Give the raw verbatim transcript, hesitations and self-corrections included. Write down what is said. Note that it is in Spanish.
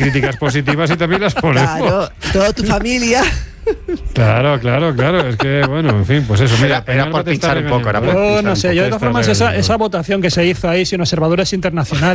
críticas positivas y también las ponemos. Claro, toda tu familia. Claro, claro, claro. Es que, bueno, en fin, pues eso. Mira, era, era por pinchar un poco. Era por Yo pinchar no un sé, poco. yo de todas formas, esa, esa votación que se hizo ahí sin observadores internacionales.